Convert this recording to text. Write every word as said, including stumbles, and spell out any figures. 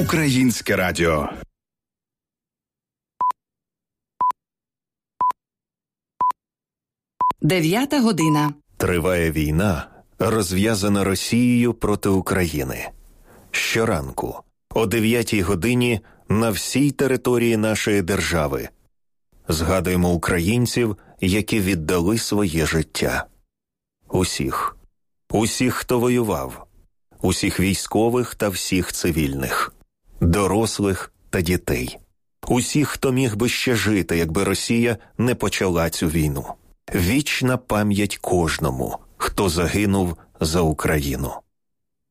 Українське радіо. Дев'ята година. Триває війна, розв'язана Росією проти України. Щоранку, о дев'ятій годині, на всій території нашої держави згадуємо українців, які віддали своє життя. Усіх. Усіх, хто воював. Усіх військових та всіх цивільних. Дорослих та дітей. Усіх, хто міг би ще жити, якби Росія не почала цю війну. Вічна пам'ять кожному, хто загинув за Україну.